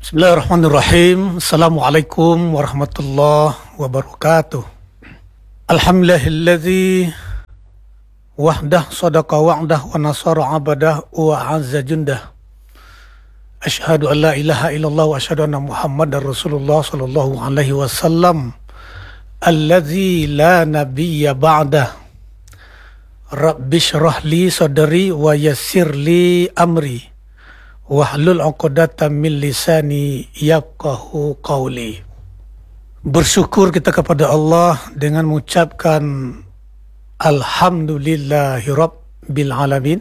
Bismillahirrahmanirrahim. Assalamualaikum warahmatullahi wabarakatuh. Alhamdulillahilladzi wahdah sadaqa wa'dah wa nasara 'abdah wa 'azza jundah. Asyhadu an la ilaha illallah wa asyhadu anna Muhammadar Rasulullah sallallahu alaihi wasallam alladzi la nabiyya ba'dah. Rabbi shrah li sadri wa yassir li amri wahlul 'uqdatam min lisani yafqahu qawli. Bersyukur kita kepada Allah dengan mengucapkan alhamdulillahi rabbil alamin.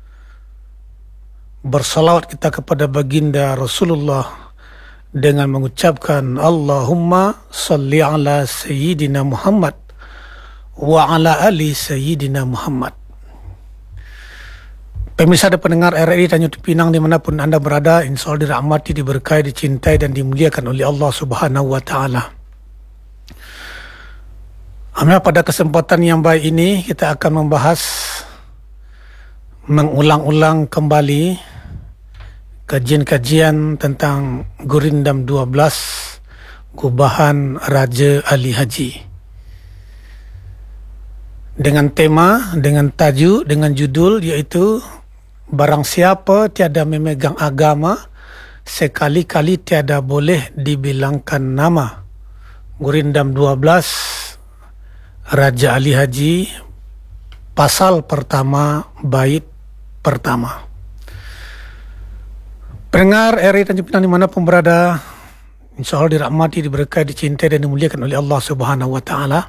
Bersalawat kita kepada baginda Rasulullah dengan mengucapkan Allahumma salli ala sayyidina Muhammad wa ala ali sayyidina Muhammad. Pemirsa dan pendengar RRI Tanjung Pinang dimanapun Anda berada, insya Allah dirahmati, diberkahi, dicintai, dan dimuliakan oleh Allah Subhanahu wa Ta'ala. Alhamdulillah, pada kesempatan yang baik ini kita akan membahas, mengulang-ulang kembali kajian-kajian tentang Gurindam 12 Gubahan Raja Ali Haji, dengan tema, dengan tajuk, dengan judul yaitu barang siapa tiada memegang agama, sekali-kali tiada boleh dibilangkan nama. Gurindam 12 Raja Ali Haji, pasal pertama, bait pertama. Pendengar RRI Tanjung Pinang dimanapun berada, insya Allah dirahmati, diberkahi, dicintai, dan dimuliakan oleh Allah Subhanahu wa Ta'ala.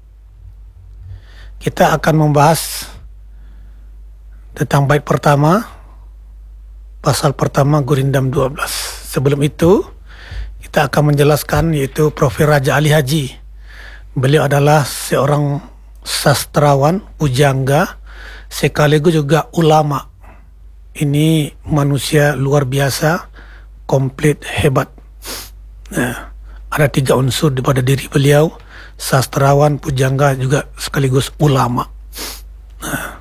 Kita akan membahas tentang bait pertama, pasal pertama Gurindam 12. Sebelum itu, kita akan menjelaskan yaitu profil Raja Ali Haji. Beliau adalah seorang sastrawan, pujangga, sekaligus juga ulama. Ini manusia luar biasa, komplit, hebat. Nah, ada 3 unsur daripada diri beliau: sastrawan, pujangga, juga sekaligus ulama. Nah,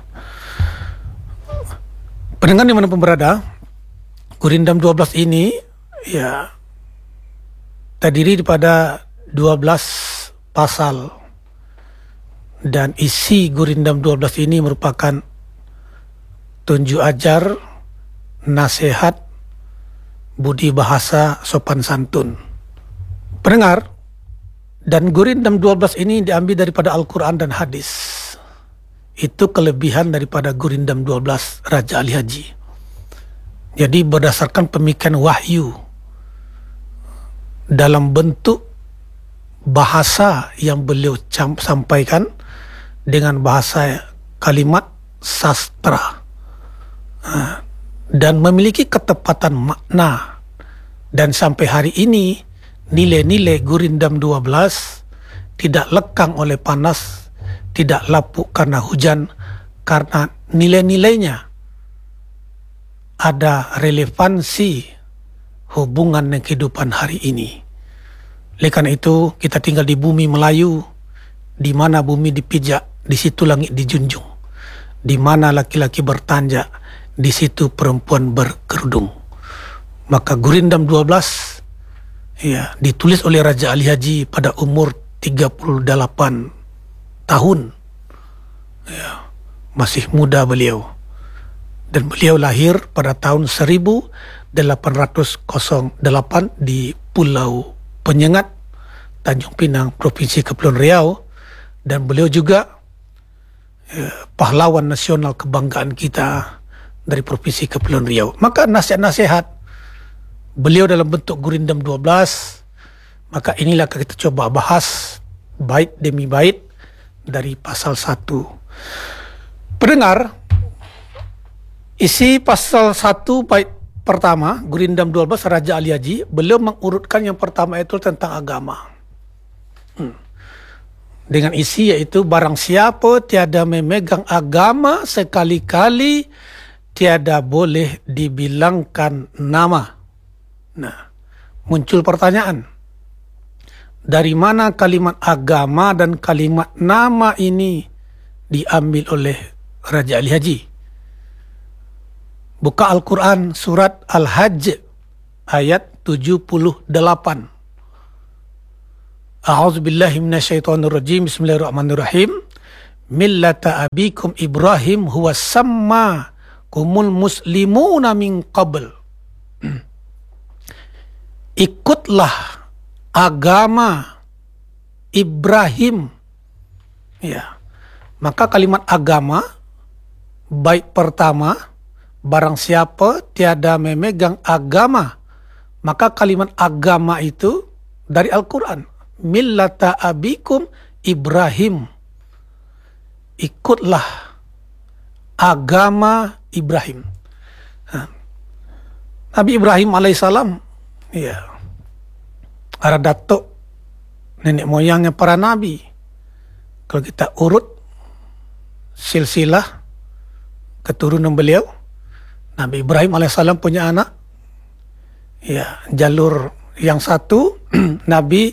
pendengar dimanapun berada, Gurindam 12 ini ya terdiri daripada 12 pasal, dan isi Gurindam 12 ini merupakan tunjuk ajar, nasihat, budi bahasa, sopan santun. Pendengar, dan Gurindam 12 ini diambil daripada Al-Quran dan hadis. Itu kelebihan daripada Gurindam 12 Raja Ali Haji. Jadi berdasarkan pemikiran wahyu dalam bentuk bahasa yang beliau sampaikan dengan bahasa kalimat sastra, dan memiliki ketepatan makna. Dan sampai hari ini nilai-nilai Gurindam 12 tidak lekang oleh panas, tidak lapuk karena hujan, karena nilai-nilainya ada relevansi hubungan dengan kehidupan hari ini. Oleh karena itu, kita tinggal di bumi Melayu, di mana bumi dipijak, di situ langit dijunjung. Di mana laki-laki bertanjak, di situ perempuan berkerudung. Maka Gurindam 12 ya ditulis oleh Raja Ali Haji pada umur 38 tahun. Ya, masih muda beliau. Dan beliau lahir pada tahun 1808 di Pulau Penyengat, Tanjung Pinang, Provinsi Kepulauan Riau. Dan beliau juga pahlawan nasional kebanggaan kita dari Provinsi Kepulauan Riau. Maka nasihat-nasihat beliau dalam bentuk Gurindam 12, maka inilah kita coba bahas bait demi bait dari pasal 1. Pendengar, isi pasal 1 bait pertama Gurindam 12 Raja Ali Haji, beliau mengurutkan yang pertama itu tentang agama. Dengan isi yaitu barang siapa tiada memegang agama, sekali-kali tiada boleh dibilangkan nama. Nah, muncul pertanyaan, dari mana kalimat agama dan kalimat nama ini diambil oleh Raja Ali Haji? Buka Al-Quran surat Al-Hajj ayat 78. A'udzubillahi minasyaitonirrajim. Bismillahirrahmanirrahim. Millata abikum Ibrahim huwa samma kumul muslimuna min qabl. Ikutlah agama Ibrahim. Ya. Maka kalimat agama, baik pertama, barang siapa tiada memegang agama, maka kalimat agama itu dari Al-Quran. Millata abikum Ibrahim. Ikutlah agama Ibrahim. Nabi Ibrahim alaihissalam, ya, ada datuk nenek moyangnya para nabi. Kalau kita urut silsilah keturunan beliau, Nabi Ibrahim alaihissalam punya anak, ya, jalur yang satu Nabi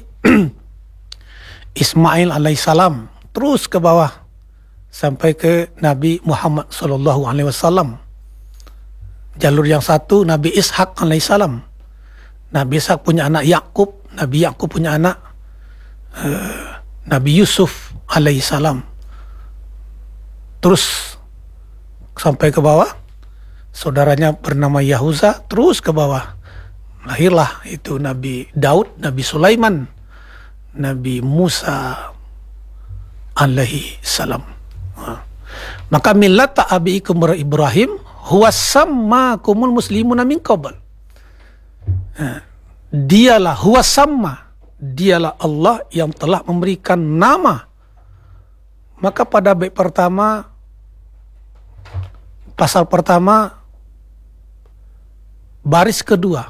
Ismail alaihissalam, terus ke bawah sampai ke Nabi Muhammad sallallahu alaihi wasallam. Jalur yang satu Nabi Ishak alaihissalam. Nabi Ishak punya anak Yakub, Nabi Yakub punya anak Nabi Yusuf alaihissalam. Terus sampai ke bawah, saudaranya bernama Yahuza, terus ke bawah. Lahirlah itu Nabi Daud, Nabi Sulaiman, Nabi Musa alaihi salam. Maka millata abiikum Ibrahim huwa sammakumul muslimuna min qabl. Dialah huwa samma, dialah Allah yang telah memberikan nama. Maka pada bait pertama, pasal pertama, baris kedua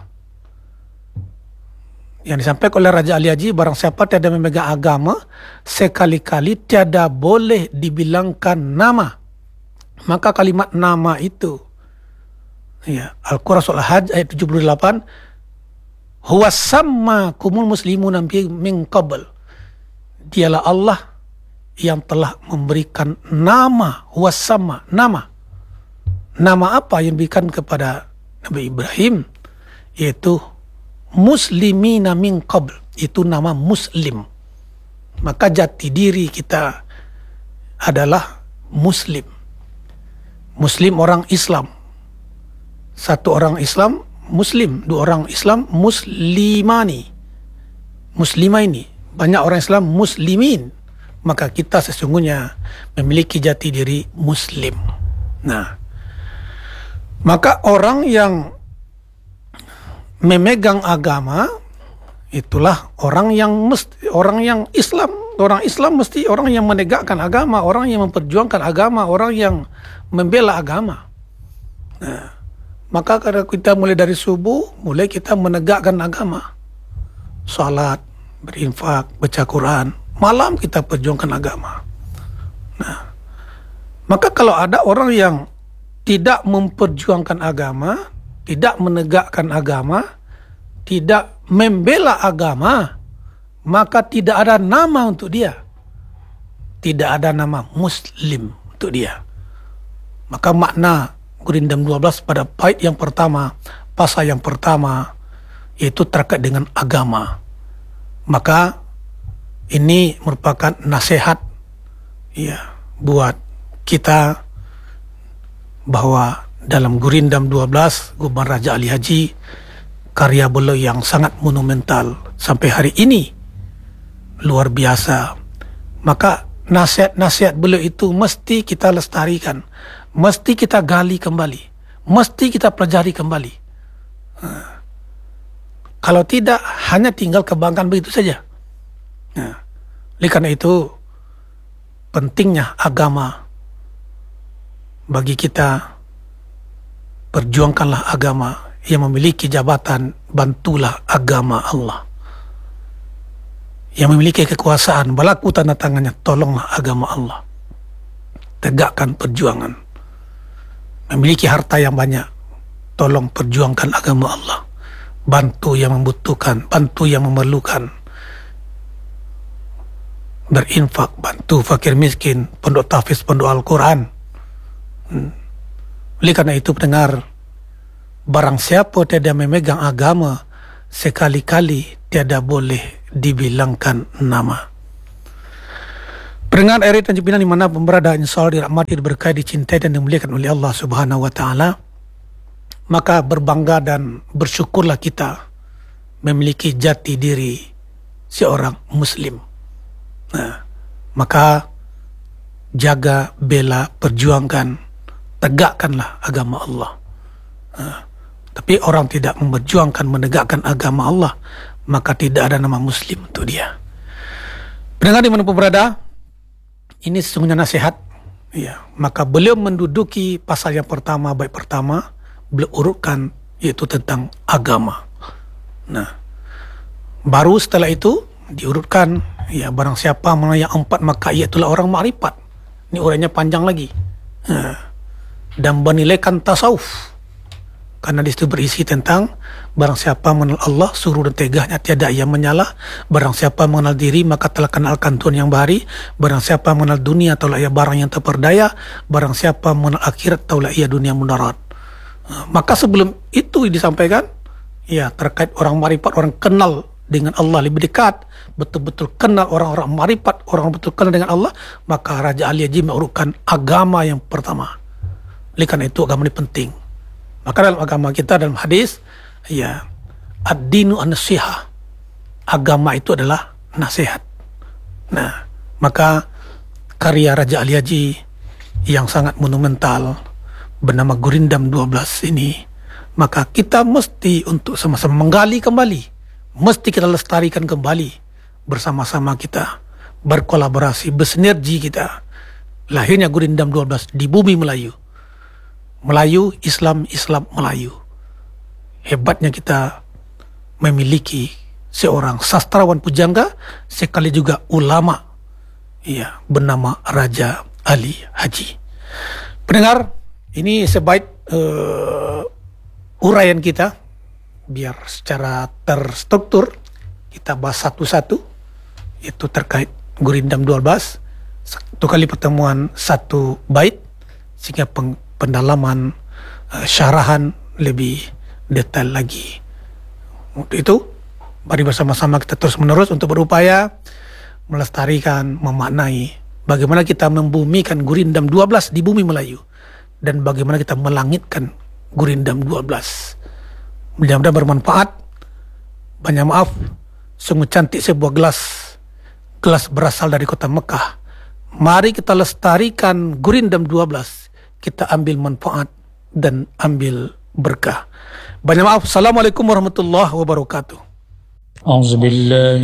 yang disampaikan oleh Raja Ali Haji, barang siapa tiada memegang agama, sekali-kali tiada boleh dibilangkan nama. Maka kalimat nama itu, ya, Al-Quran surah Hajj ayat 78, huwa sammakumul muslimuna min qabl. Dialah Allah yang telah memberikan nama, huwa samma, nama. Nama apa yang diberikan kepada Nabi Ibrahim? Yaitu muslimina min qabl. Itu nama muslim. Maka jati diri kita adalah muslim. Muslim orang Islam. Satu orang Islam muslim, dua orang Islam muslimani. Muslimaini. Banyak orang Islam muslimin. Maka kita sesungguhnya memiliki jati diri muslim. Nah, maka orang yang memegang agama itulah orang yang Islam. Orang Islam mesti orang yang menegakkan agama, orang yang memperjuangkan agama, orang yang membela agama. Nah, maka kalau kita mulai dari subuh, mulai kita menegakkan agama. Salat, berinfak, baca Quran, malam kita perjuangkan agama. Nah, maka kalau ada orang yang tidak memperjuangkan agama, tidak menegakkan agama, tidak membela agama, maka tidak ada nama untuk dia. Tidak ada nama muslim untuk dia. Maka makna Gurindam 12 pada bait yang pertama, pasal yang pertama, yaitu terkait dengan agama. Maka ini merupakan nasihat, ya, buat kita, bahwa dalam Gurindam 12 Guban Raja Ali Haji, karya beliau yang sangat monumental sampai hari ini, luar biasa. Maka nasihat-nasihat beliau itu mesti kita lestarikan, mesti kita gali kembali, mesti kita pelajari kembali. Kalau tidak, hanya tinggal kebanggaan begitu saja. Oleh karena itu, pentingnya agama bagi kita. Perjuangkanlah agama. Yang memiliki jabatan, bantulah agama Allah. Yang memiliki kekuasaan, berlaku tanda tangannya, tolonglah agama Allah. Tegakkan perjuangan. Memiliki harta yang banyak, tolong perjuangkan agama Allah. Bantu yang membutuhkan, bantu yang memerlukan. Berinfak, bantu fakir miskin, pondok tahfiz, pondok Al-Quran. Oleh karena itu, pendengar Barang siapa tiada memegang agama, sekali-kali tiada boleh dibilangkan nama. Pendengar RRI Tanjung Pinang di mana pun berada, insya Allah dirahmati, diberkahi, dicintai dan dimuliakan oleh Allah Subhanahu wa taala. Maka berbangga dan bersyukurlah kita memiliki jati diri seorang muslim. Nah, maka jaga, bela, perjuangkan, tegakkanlah agama Allah. Tapi orang tidak memperjuangkan, menegakkan agama Allah, maka tidak ada nama muslim untuk dia. Pendengar dimanapun berada, ini sesungguhnya nasihat. Ya, maka beliau menduduki pasal yang pertama, bait pertama, beliau urutkan yaitu tentang agama. Nah, baru setelah itu diurutkan, ya, barang siapa yang empat maka ia itulah orang makrifat. Ini uraiannya panjang lagi. Dan menilaikan tasawuf. Karena di situ berisi tentang barang siapa mengenal Allah, suruh dan tegahnya tiada ia menyalah. Barang siapa mengenal diri, maka telah kenalkan Tuhan yang bahari. Barang siapa mengenal dunia, taulah ia barang yang terperdaya. Barang siapa mengenal akhirat, taulah ia dunia mudarat. Maka sebelum itu disampaikan, ya, terkait orang marifat, orang kenal dengan Allah lebih dekat, betul-betul kenal orang-orang marifat, orang betul kenal dengan Allah, maka Raja Ali Haji mengurutkan agama yang pertama. Oleh karena itu agama ini penting. Maka dalam agama kita, dalam hadis, ya, ad-dinu an-nasihah. Agama itu adalah nasihat. Nah, maka karya Raja Ali Haji yang sangat monumental bernama Gurindam 12 ini, maka kita mesti untuk sama-sama menggali kembali, mesti kita lestarikan kembali bersama-sama, kita berkolaborasi, bersinergi kita. Lahirnya Gurindam 12 di bumi Melayu. Melayu, Islam, Islam, Melayu. Hebatnya kita memiliki seorang sastrawan pujangga, sekali juga ulama, ya, bernama Raja Ali Haji. Pendengar, ini sebaik uraian kita, biar secara terstruktur kita bahas satu-satu, itu terkait Gurindam 12. Satu kali pertemuan satu bait, sehingga pendalaman, syarahan lebih detail lagi. Untuk itu, mari bersama-sama kita terus menerus untuk berupaya melestarikan, memaknai bagaimana kita membumikan Gurindam 12 di bumi Melayu, dan bagaimana kita melangitkan Gurindam 12. Mudah-mudahan bermanfaat. Banyak maaf, sungguh cantik sebuah gelas berasal dari kota Mekah. Mari kita lestarikan Gurindam 12, kita ambil manfaat dan ambil berkah. Banyak maaf. Assalamualaikum warahmatullahi wabarakatuh. Auzubillahi